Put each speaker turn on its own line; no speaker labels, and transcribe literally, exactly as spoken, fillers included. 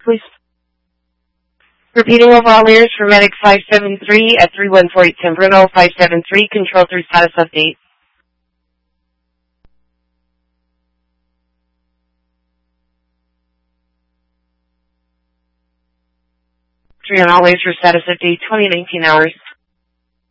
please.
Repeating overall layers for Medic five seven three at three one four eight San Bruno, five seven three, control through status update. Three on all layers for status update, twenty nineteen hours.